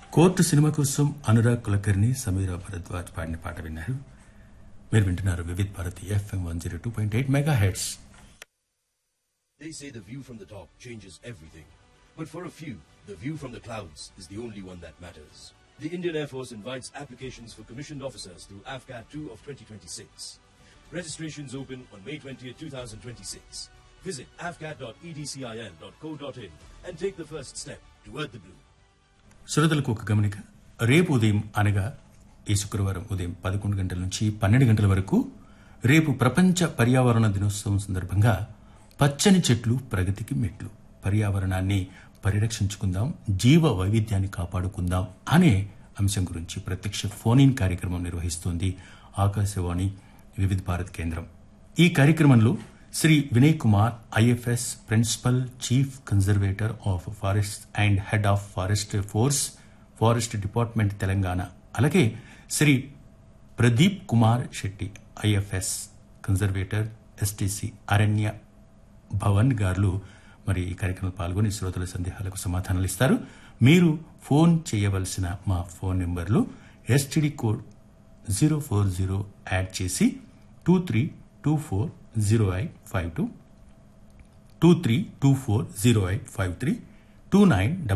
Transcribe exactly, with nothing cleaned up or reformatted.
Court cinema కోసం అనురాగ్ కులకర్ణి సమీర భరద్వాజ్ పాడిన పాట విన్నారు. మీరు వింటున్నారు Vividh Bharati FM one zero two point eight mega heads. They say the view from the top changes everything. But for a few, the view from the clouds is the only one that matters. The Indian Air Force invites applications for commissioned officers through A F C A T two of twenty twenty-six. Registrations open on May twentieth, twenty twenty-six. Visit a f c a t dot e d c i l dot co dot in and take the first step toward the blue. శ్రోతలకు ఒక గమనిక. రేపు ఉదయం అనగా ఈ శుక్రవారం ఉదయం పదకొండు గంటల నుంచి పన్నెండు గంటల వరకు రేపు ప్రపంచ పర్యావరణ దినోత్సవం సందర్భంగా పచ్చని చెట్లు ప్రగతికి మెట్లు, పర్యావరణాన్ని పరిరక్షించుకుందాం, జీవ వైవిధ్యాన్ని కాపాడుకుందాం అనే అంశం గురించి ప్రత్యక్ష ఫోన్ ఇన్ కార్యక్రమం నిర్వహిస్తోంది ఆకాశవాణి వివిధ భారత్ కేంద్రం. ఈ కార్యక్రమంలో Shri Vinay Kumar, IFS principal chief conservator of forest and head of forest force, forest department Telangana, అలాగే Shri Pradeep Kumar Shetty, IFS conservator, STC అరణ్య భవన్ గారు మరి ఈ కార్యక్రమంలో పాల్గొని శ్రోతల సందేహాలకు సమాధానాలు ఇస్తారు. మీరు ఫోన్ చేయవలసిన మా ఫోన్ నెంబర్లు STD code zero four zero add చేసి two three two four zero eight five two two three two four zero eight five three two nine